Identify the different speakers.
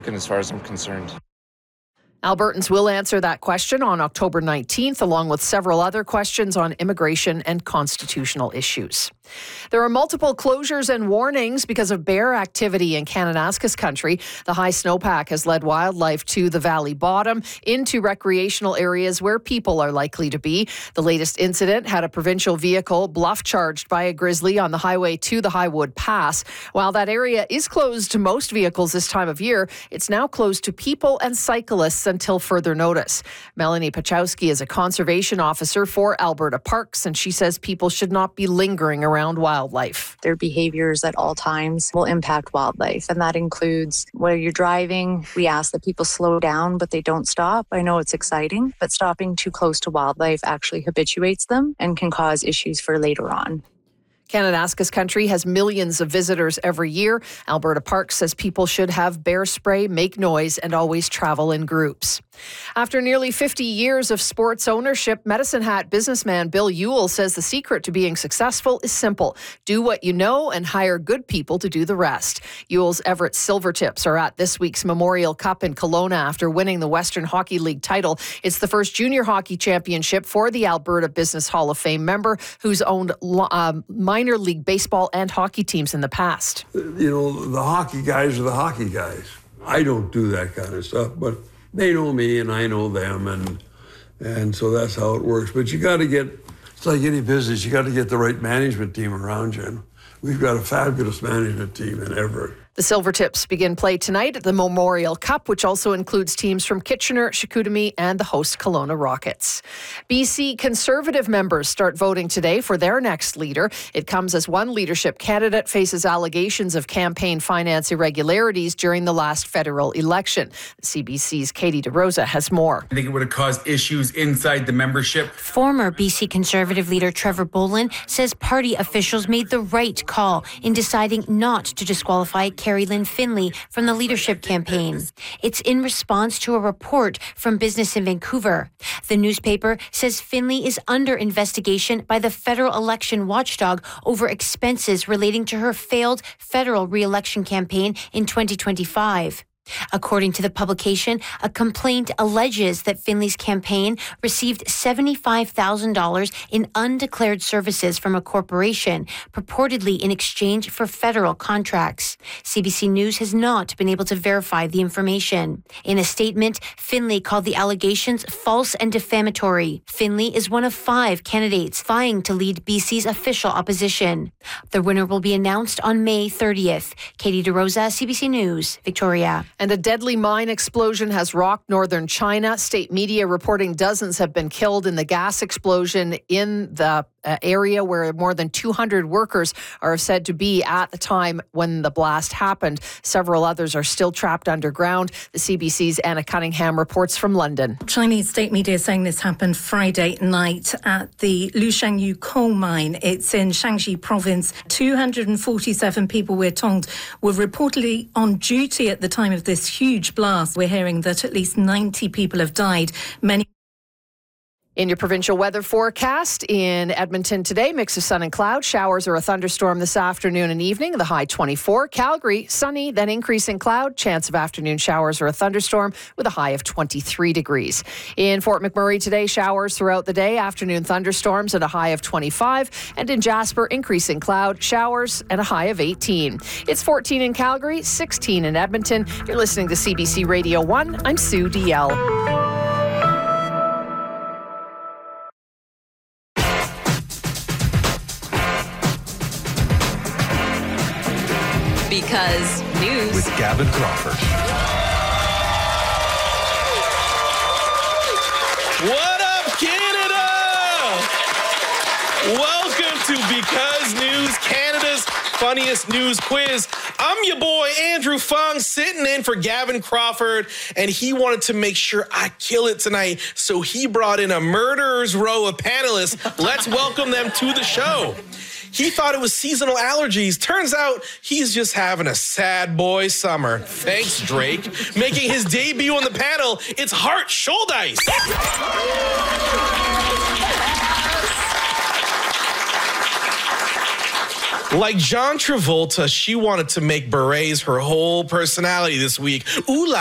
Speaker 1: as far as I'm concerned.
Speaker 2: Albertans will answer that question on October 19th, along with several other questions on immigration and constitutional issues. There are multiple closures and warnings because of bear activity in Kananaskis country. The high snowpack has led wildlife to the valley bottom into recreational areas where people are likely to be. The latest incident had a provincial vehicle bluff charged by a grizzly on the highway to the Highwood Pass. While that area is closed to most vehicles this time of year, it's now closed to people and cyclists until further notice. Melanie Pachowski is a conservation officer for Alberta Parks, and she says people should not be lingering around wildlife.
Speaker 3: Their behaviors at all times will impact wildlife, and that includes where you're driving. We ask that people slow down, but they don't stop. I know it's exciting, but stopping too close to wildlife actually habituates them and can cause issues for later on.
Speaker 2: Kananaskis country has millions of visitors every year. Alberta Parks says people should have bear spray, make noise, and always travel in groups. After nearly 50 years of sports ownership, Medicine Hat businessman Bill Ewell says the secret to being successful is simple. Do what you know and hire good people to do the rest. Ewell's Everett Silvertips are at this week's Memorial Cup in Kelowna after winning the Western Hockey League title. It's the first junior hockey championship for the Alberta Business Hall of Fame member, who's owned minor league baseball and hockey teams in the past.
Speaker 4: You know, the hockey guys are the hockey guys. I don't do that kind of stuff, but they know me and I know them, and so that's how it works. But you got to get, it's like any business, you got to get the right management team around you. And we've got a fabulous management team in Everett.
Speaker 2: The Silvertips begin play tonight at the Memorial Cup, which also includes teams from Kitchener, Chicoutimi, and the host Kelowna Rockets. BC Conservative members start voting today for their next leader. It comes as one leadership candidate faces allegations of campaign finance irregularities during the last federal election. CBC's Katie DeRosa has more.
Speaker 5: I think it would have caused issues inside the membership.
Speaker 6: Former BC Conservative leader Trevor Bolin says party officials made the right call in deciding not to disqualify Carrie Lynn Finley from the leadership campaign. It's in response to a report from Business in Vancouver. The newspaper says Finley is under investigation by the federal election watchdog over expenses relating to her failed federal re-election campaign in 2025. According to the publication, a complaint alleges that Finley's campaign received $75,000 in undeclared services from a corporation, purportedly in exchange for federal contracts. CBC News has not been able to verify the information. In a statement, Finley called the allegations false and defamatory. Finley is one of 5 candidates vying to lead BC's official opposition. The winner will be announced on May 30th. Katie DeRosa, CBC News, Victoria.
Speaker 2: And a deadly mine explosion has rocked northern China. State media reporting dozens have been killed in the gas explosion in the area where more than 200 workers are said to be at the time when the blast happened. Several others are still trapped underground. The CBC's Anna Cunningham reports from London.
Speaker 7: Chinese state media saying this happened Friday night at the Lushangyu coal mine. It's in Shaanxi province. 247 people, we're told, were reportedly on duty at the time of this huge blast. We're hearing that at least 90 people have died. Many.
Speaker 2: In your provincial weather forecast, in Edmonton today, mix of sun and cloud, showers or a thunderstorm this afternoon and evening, the high 24. Calgary, sunny, then increasing cloud, chance of afternoon showers or a thunderstorm with a high of 23 degrees. In Fort McMurray today, showers throughout the day, afternoon thunderstorms at a high of 25. And in Jasper, increasing cloud, showers and a high of 18. It's 14 in Calgary, 16 in Edmonton. You're listening to CBC Radio 1. I'm Sue DL.
Speaker 8: Because news.
Speaker 9: With Gavin Crawford.
Speaker 10: What up, Canada? Welcome to Because News, Canada's funniest news quiz. I'm your boy, Andrew Fung, sitting in for Gavin Crawford, and he wanted to make sure I kill it tonight, so he brought in a murderer's row of panelists. Let's welcome them to the show. He thought it was seasonal allergies. Turns out he's just having a sad boy summer. Thanks, Drake. Making his debut on the panel, it's Hart Schuldeis. Like John Travolta, she wanted to make berets her whole personality this week. Ooh la